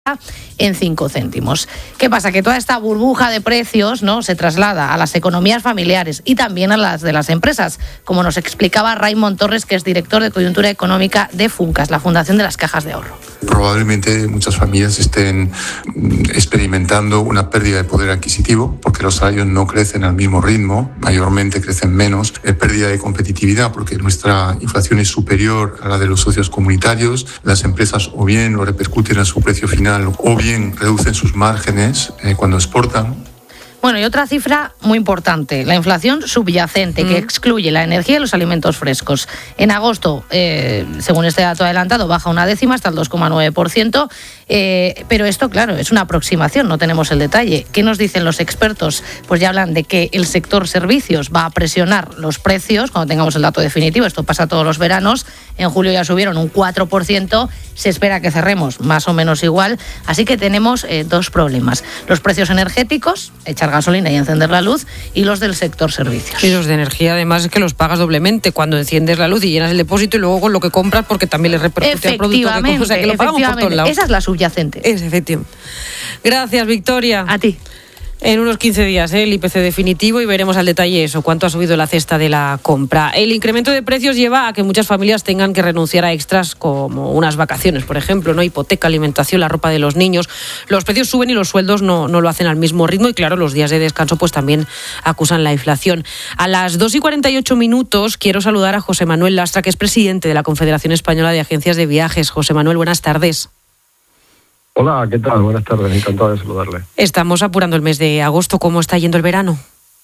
en 5 céntimos. ¿Qué pasa? Que toda esta burbuja de precios, ¿no?, se traslada a las economías familiares y también a las de las empresas, como nos explicaba Raimon Torres, que es director de coyuntura económica de Funcas, la Fundación de las Cajas de Ahorro. Probablemente muchas familias estén experimentando una pérdida de poder adquisitivo porque los salarios no crecen al mismo ritmo, mayormente crecen menos, pérdida de competitividad porque nuestra inflación es superior a la de los socios comunitarios, las empresas o bien lo repercuten en su precio final o bien reducen sus márgenes cuando exportan. Bueno, y otra cifra muy importante, la inflación subyacente, que excluye la energía y los alimentos frescos. En agosto, según este dato adelantado, baja una décima hasta el 2,9%, pero esto, claro, es una aproximación, no tenemos el detalle. ¿Qué nos dicen los expertos? Pues ya hablan de que el sector servicios va a presionar los precios cuando tengamos el dato definitivo. Esto pasa todos los veranos. En julio ya subieron un 4%, se espera que cerremos más o menos igual. Así que tenemos dos problemas. Los precios energéticos, echar gasolina y encender la luz, y los del sector servicios. Y los de energía, además, es que los pagas doblemente cuando enciendes la luz y llenas el depósito y luego con lo que compras, porque también le repercute al producto que compras. O sea, que lo pagamos por todos lados. Esa es la subyacente. Es efectivo. Gracias, Victoria. A ti. En unos 15 días, el IPC definitivo, y veremos al detalle eso, cuánto ha subido la cesta de la compra. El incremento de precios lleva a que muchas familias tengan que renunciar a extras como unas vacaciones, por ejemplo, ¿no? Hipoteca, alimentación, la ropa de los niños. Los precios suben y los sueldos no lo hacen al mismo ritmo, y claro, los días de descanso pues también acusan la inflación. A las 2:48 quiero saludar a José Manuel Lastra, que es presidente de la Confederación Española de Agencias de Viajes. José Manuel, buenas tardes. Hola, ¿qué tal? Buenas tardes, encantado de saludarle. Estamos apurando el mes de agosto. ¿Cómo está yendo el verano?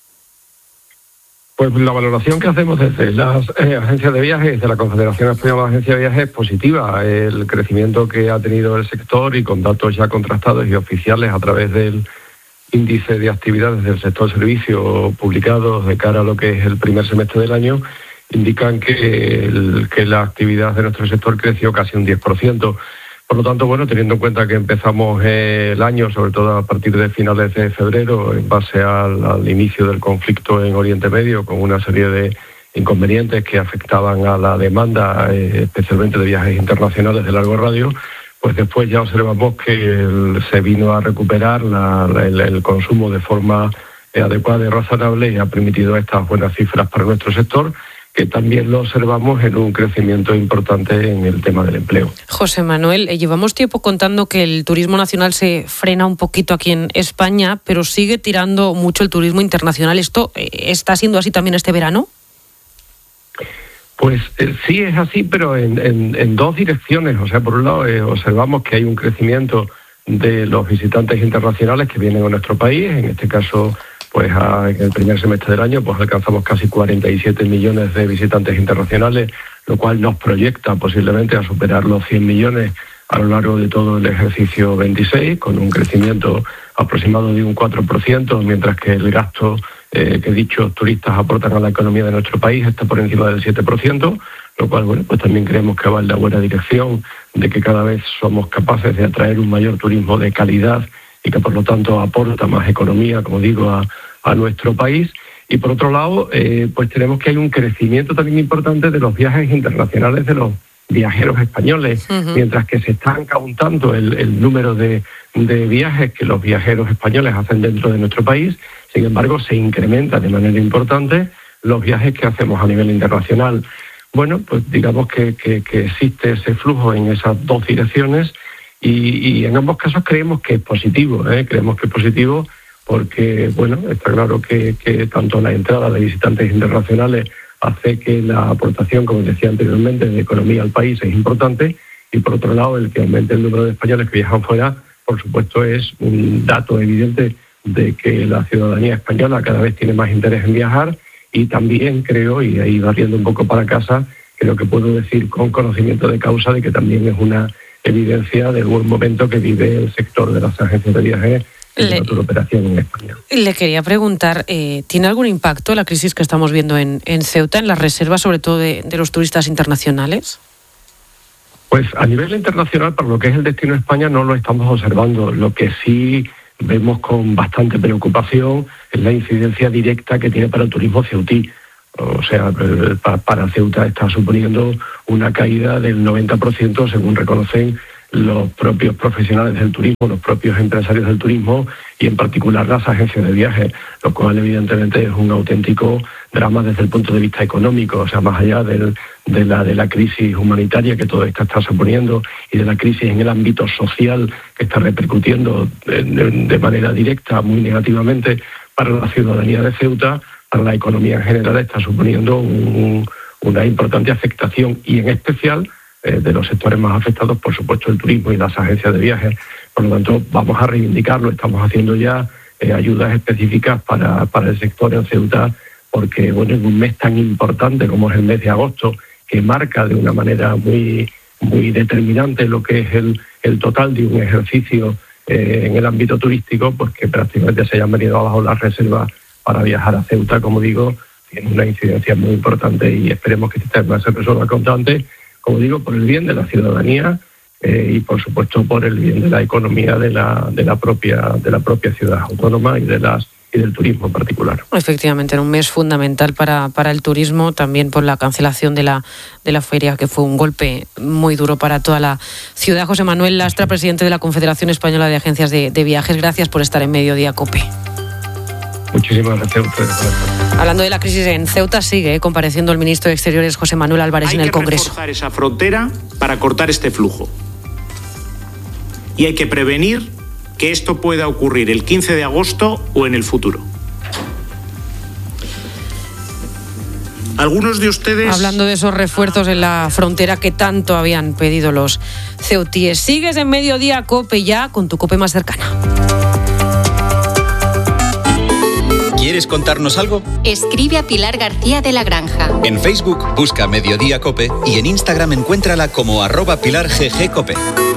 Pues la valoración que hacemos desde las agencias de viajes, de la Confederación Española de Agencias de Viajes, es positiva. El crecimiento que ha tenido el sector, y con datos ya contrastados y oficiales a través del índice de actividades del sector servicio publicados de cara a lo que es el primer semestre del año, indican que la actividad de nuestro sector creció casi un 10%. Por lo tanto, bueno, teniendo en cuenta que empezamos el año, sobre todo a partir de finales de febrero, en base al inicio del conflicto en Oriente Medio, con una serie de inconvenientes que afectaban a la demanda, especialmente de viajes internacionales de largo radio, pues después ya observamos que se vino a recuperar el consumo de forma adecuada y razonable, y ha permitido estas buenas cifras para nuestro sector, que también lo observamos en un crecimiento importante en el tema del empleo. José Manuel, llevamos tiempo contando que el turismo nacional se frena un poquito aquí en España, pero sigue tirando mucho el turismo internacional. ¿Esto está siendo así también este verano? Pues sí, es así, pero en dos direcciones. O sea, por un lado observamos que hay un crecimiento de los visitantes internacionales que vienen a nuestro país. En este caso, pues en el primer semestre del año pues alcanzamos casi 47 millones de visitantes internacionales, lo cual nos proyecta posiblemente a superar los 100 millones a lo largo de todo el ejercicio 26, con un crecimiento aproximado de un 4%, mientras que el gasto que dichos turistas aportan a la economía de nuestro país está por encima del 7%, lo cual, bueno, pues también creemos que va en la buena dirección, de que cada vez somos capaces de atraer un mayor turismo de calidad y que por lo tanto aporta más economía, como digo, a nuestro país. Y por otro lado, pues tenemos que hay un crecimiento también importante de los viajes internacionales de los viajeros españoles, mientras que se está incrementando el número de viajes que los viajeros españoles hacen dentro de nuestro país. Sin embargo, se incrementa de manera importante los viajes que hacemos a nivel internacional. Bueno, pues digamos que existe ese flujo en esas dos direcciones, y en ambos casos creemos que es positivo, creemos que es positivo porque, bueno, está claro que tanto la entrada de visitantes internacionales hace que la aportación, como decía anteriormente, de economía al país es importante, y por otro lado el que aumente el número de españoles que viajan fuera, por supuesto, es un dato evidente de que la ciudadanía española cada vez tiene más interés en viajar. Y también creo, y ahí barriendo un poco para casa, creo que puedo decir con conocimiento de causa de que también es una evidencia del buen momento que vive el sector de las agencias de viajes y de la turoperación en España. Le quería preguntar, ¿tiene algún impacto la crisis que estamos viendo en Ceuta, en las reservas, sobre todo de los turistas internacionales? Pues a nivel internacional, para lo que es el destino de España, no lo estamos observando. Lo que sí vemos con bastante preocupación es la incidencia directa que tiene para el turismo ceutí. O sea, para Ceuta está suponiendo una caída del 90%, según reconocen los propios profesionales del turismo, los propios empresarios del turismo y en particular las agencias de viajes, lo cual evidentemente es un auténtico drama desde el punto de vista económico, o sea, más allá de la crisis humanitaria que todo esto está suponiendo y de la crisis en el ámbito social que está repercutiendo de manera directa muy negativamente para la ciudadanía de Ceuta, para la economía en general está suponiendo una importante afectación y en especial de los sectores más afectados, por supuesto, el turismo y las agencias de viajes. Por lo tanto, vamos a reivindicarlo. Estamos haciendo ya ayudas específicas para el sector en Ceuta, porque bueno, en un mes tan importante como es el mes de agosto, que marca de una manera muy, muy determinante lo que es el total de un ejercicio en el ámbito turístico, pues que prácticamente se hayan venido abajo las reservas para viajar a Ceuta, como digo, tiene una incidencia muy importante y esperemos que este tema se resuelva cuanto antes, como digo, por el bien de la ciudadanía y por supuesto por el bien de la economía de la propia ciudad autónoma y del turismo en particular. Efectivamente, en un mes fundamental para el turismo, también por la cancelación de la feria, que fue un golpe muy duro para toda la ciudad. José Manuel Lastra, presidente de la Confederación Española de Agencias de Viajes, gracias por estar en Mediodía COPE. Muchísimas gracias a ustedes. Hablando de la crisis en Ceuta, sigue compareciendo el ministro de Exteriores, José Manuel Álvarez, en el Congreso. Hay que reforzar esa frontera para cortar este flujo. Y hay que prevenir que esto pueda ocurrir el 15 de agosto o en el futuro. Algunos de ustedes... Hablando de esos refuerzos en la frontera que tanto habían pedido los ceutíes. Sigues en Mediodía COPE ya con tu COPE más cercana. ¿Quieres contarnos algo? Escribe a Pilar García de la Granja. En Facebook busca Mediodía COPE y en Instagram encuéntrala como @PilarGGCope.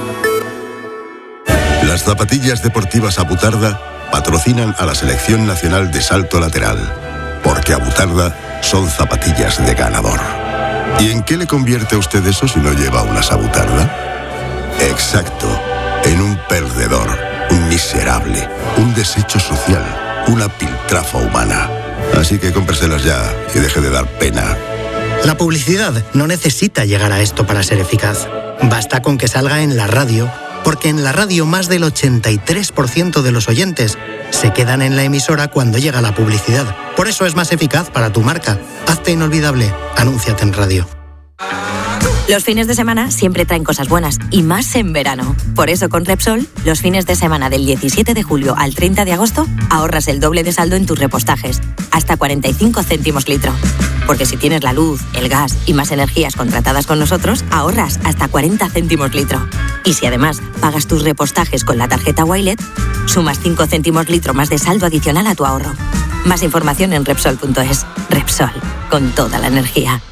Las zapatillas deportivas Abutarda patrocinan a la Selección Nacional de Salto Lateral, porque Abutarda son zapatillas de ganador. ¿Y en qué le convierte a usted eso si no lleva unas Abutarda? Exacto, en un perdedor, un miserable, un desecho social, una piltrafa humana. Así que cómpreselas ya y deje de dar pena. La publicidad no necesita llegar a esto para ser eficaz. Basta con que salga en la radio, porque en la radio más del 83% de los oyentes se quedan en la emisora cuando llega la publicidad. Por eso es más eficaz para tu marca. Hazte inolvidable. Anúnciate en radio. Los fines de semana siempre traen cosas buenas, y más en verano. Por eso con Repsol, los fines de semana del 17 de julio al 30 de agosto, ahorras el doble de saldo en tus repostajes, hasta 45 céntimos litro. Porque si tienes la luz, el gas y más energías contratadas con nosotros, ahorras hasta 40 céntimos litro. Y si además pagas tus repostajes con la tarjeta Wilet, sumas 5 céntimos litro más de saldo adicional a tu ahorro. Más información en Repsol.es. Repsol, con toda la energía.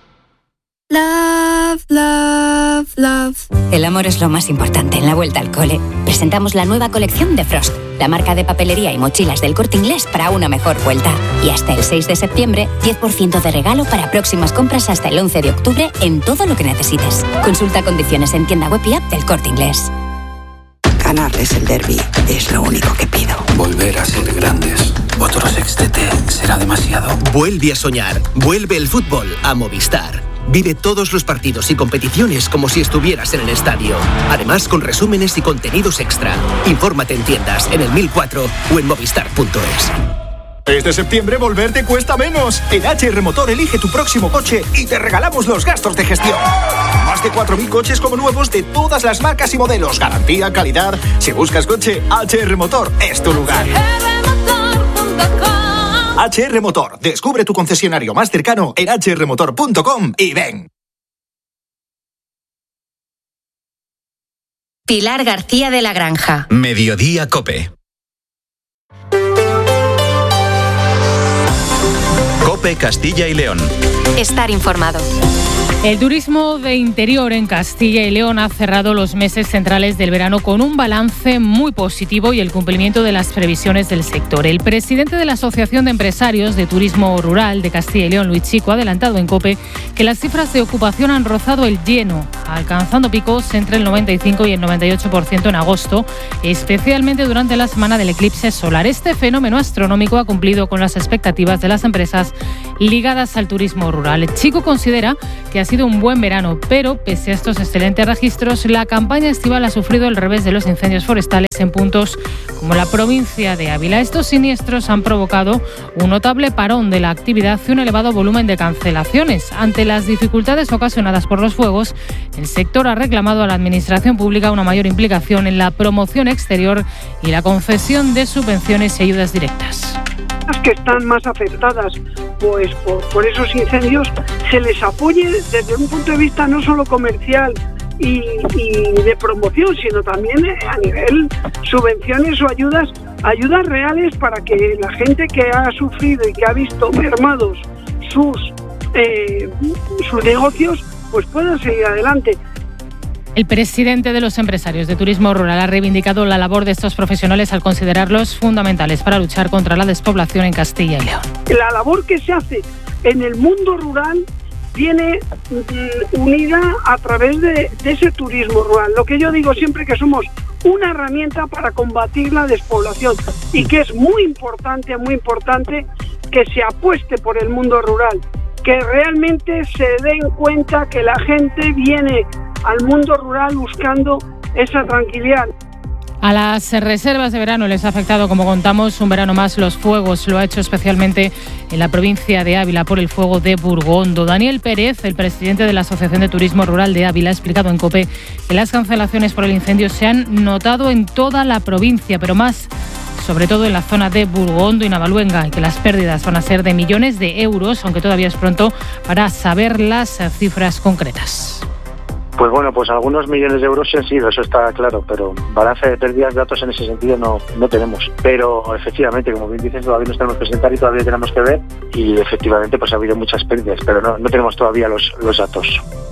Love, love, love. El amor es lo más importante en la vuelta al cole. Presentamos la nueva colección de Frost, la marca de papelería y mochilas del Corte Inglés para una mejor vuelta. Y hasta el 6 de septiembre, 10% de regalo para próximas compras hasta el 11 de octubre en todo lo que necesites. Consulta condiciones en tienda web y app del Corte Inglés. Ganarles el derbi es lo único que pido. Volver a ser grandes. Otro sextete será demasiado. Vuelve a soñar. Vuelve el fútbol a Movistar. Vive todos los partidos y competiciones como si estuvieras en el estadio. Además, con resúmenes y contenidos extra. Infórmate en tiendas, en el 1004 o en movistar.es. Este septiembre volver te cuesta menos. En HR Motor elige tu próximo coche y te regalamos los gastos de gestión. Más de 4.000 coches como nuevos de todas las marcas y modelos. Garantía, calidad. Si buscas coche, HR Motor es tu lugar. HR Motor. Descubre tu concesionario más cercano en hrmotor.com y ven. Pilar García de la Granja. Mediodía COPE. COPE Castilla y León. Estar informado. El turismo de interior en Castilla y León ha cerrado los meses centrales del verano con un balance muy positivo y el cumplimiento de las previsiones del sector. El presidente de la Asociación de Empresarios de Turismo Rural de Castilla y León, Luis Chico, ha adelantado en COPE que las cifras de ocupación han rozado el lleno, alcanzando picos entre el 95 y el 98% en agosto, especialmente durante la semana del eclipse solar. Este fenómeno astronómico ha cumplido con las expectativas de las empresas ligadas al turismo rural. Chico considera que ha sido un buen verano, pero pese a estos excelentes registros, la campaña estival ha sufrido el revés de los incendios forestales en puntos como la provincia de Ávila. Estos siniestros han provocado un notable parón de la actividad y un elevado volumen de cancelaciones. Ante las dificultades ocasionadas por los fuegos, el sector ha reclamado a la Administración Pública una mayor implicación en la promoción exterior y la concesión de subvenciones y ayudas directas. Las que están más afectadas pues por esos incendios, se les apoye desde un punto de vista no solo comercial y de promoción, sino también a nivel subvenciones o ayudas reales para que la gente que ha sufrido y que ha visto mermados sus negocios pues puedan seguir adelante. El presidente de los empresarios de turismo rural ha reivindicado la labor de estos profesionales al considerarlos fundamentales para luchar contra la despoblación en Castilla y León. La labor que se hace en el mundo rural viene unida a través de ese turismo rural. Lo que yo digo siempre, que somos una herramienta para combatir la despoblación y que es muy importante que se apueste por el mundo rural, que realmente se den cuenta que la gente viene al mundo rural buscando esa tranquilidad. A las reservas de verano les ha afectado, como contamos, un verano más los fuegos. Lo ha hecho especialmente en la provincia de Ávila por el fuego de Burgondo. Daniel Pérez, el presidente de la Asociación de Turismo Rural de Ávila, ha explicado en COPE que las cancelaciones por el incendio se han notado en toda la provincia, pero más sobre todo en la zona de Burgondo y Navaluenga, y que las pérdidas van a ser de millones de euros, aunque todavía es pronto para saber las cifras concretas. Pues bueno, pues algunos millones de euros sí han sido, eso está claro, pero balance de pérdidas, datos en ese sentido no tenemos. Pero efectivamente, como bien dices, todavía nos tenemos que presentar y todavía tenemos que ver, y efectivamente pues ha habido muchas pérdidas, pero no tenemos todavía los datos.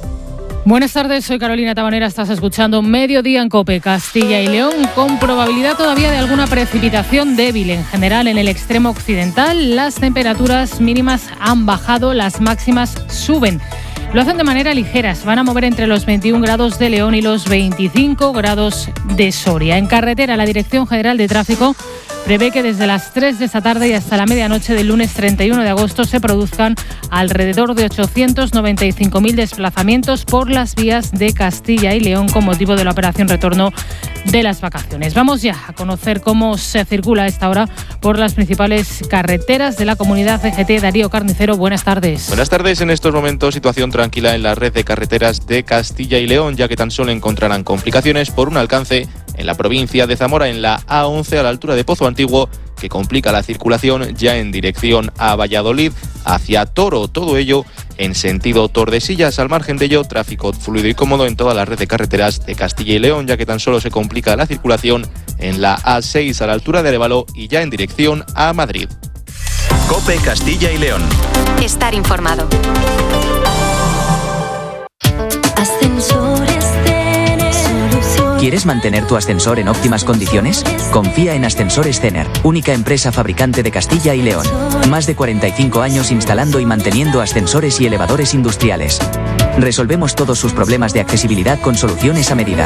Buenas tardes, soy Carolina Tabanera, estás escuchando Mediodía en COPE. Castilla y León, con probabilidad todavía de alguna precipitación débil. En general, en el extremo occidental, las temperaturas mínimas han bajado, las máximas suben. Lo hacen de manera ligera, se van a mover entre los 21 grados de León y los 25 grados de Soria. En carretera, la Dirección General de Tráfico prevé que desde las 3 de esta tarde y hasta la medianoche del lunes 31 de agosto se produzcan alrededor de 895.000 desplazamientos por las vías de Castilla y León con motivo de la operación retorno de las vacaciones. Vamos ya a conocer cómo se circula a esta hora por las principales carreteras de la comunidad CGT. Darío Carnicero, buenas tardes. Buenas tardes. En estos momentos, situación tranquila en la red de carreteras de Castilla y León, ya que tan solo encontrarán complicaciones por un alcance en la provincia de Zamora, en la A11 a la altura de Pozo Antiguo, que complica la circulación ya en dirección a Valladolid hacia Toro. Todo ello en sentido Tordesillas. Al margen de ello, tráfico fluido y cómodo en toda la red de carreteras de Castilla y León, ya que tan solo se complica la circulación en la A6 a la altura de Arévalo y ya en dirección a Madrid. COPE Castilla y León. Estar informado. ¿Quieres mantener tu ascensor en óptimas condiciones? Confía en Ascensores Cener, única empresa fabricante de Castilla y León. Más de 45 años instalando y manteniendo ascensores y elevadores industriales. Resolvemos todos sus problemas de accesibilidad con soluciones a medida.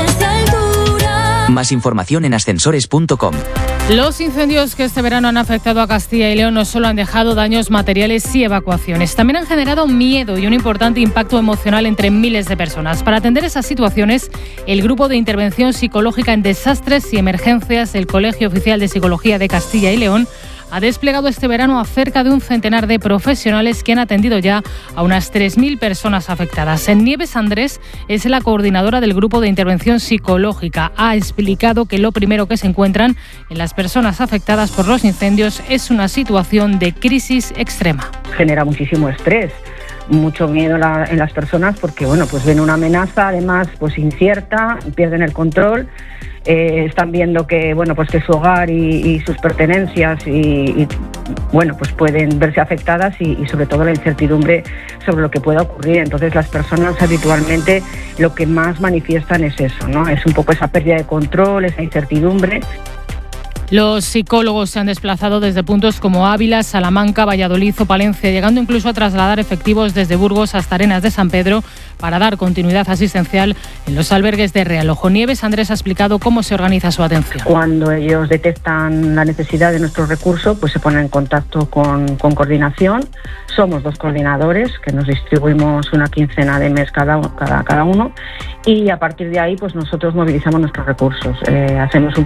Más información en ascensores.com. Los incendios que este verano han afectado a Castilla y León no solo han dejado daños materiales y evacuaciones, también han generado miedo y un importante impacto emocional entre miles de personas. Para atender esas situaciones, el Grupo de Intervención Psicológica en Desastres y Emergencias del Colegio Oficial de Psicología de Castilla y León ha desplegado este verano a cerca de un centenar de profesionales que han atendido ya a unas 3.000 personas afectadas. En Nieves Andrés es la coordinadora del Grupo de Intervención Psicológica. Ha explicado que lo primero que se encuentran en las personas afectadas por los incendios es una situación de crisis extrema. Genera muchísimo estrés, mucho miedo en las personas porque pues ven una amenaza, además pues incierta, pierden el control. Están viendo que que su hogar y sus pertenencias pues pueden verse afectadas y sobre todo la incertidumbre sobre lo que pueda ocurrir. Entonces las personas habitualmente lo que más manifiestan es eso, ¿no? Es un poco esa pérdida de control, esa incertidumbre. Los psicólogos se han desplazado desde puntos como Ávila, Salamanca, Valladolid o Palencia, llegando incluso a trasladar efectivos desde Burgos hasta Arenas de San Pedro para dar continuidad asistencial en los albergues de Realojo. Nieves Andrés ha explicado cómo se organiza su atención. Cuando ellos detectan la necesidad de nuestro recurso, pues se ponen en contacto con coordinación. Somos 2 coordinadores que nos distribuimos una quincena de mes cada uno, y a partir de ahí pues nosotros movilizamos nuestros recursos. Hacemos un